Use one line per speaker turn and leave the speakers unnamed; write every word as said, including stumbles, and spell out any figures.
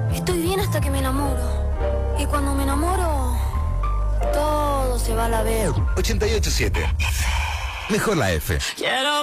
Estoy bien hasta que me enamoro. Y cuando me enamoro, todo se va a la vez.
ochenta y ocho punto siete. Mejor la F.
Quiero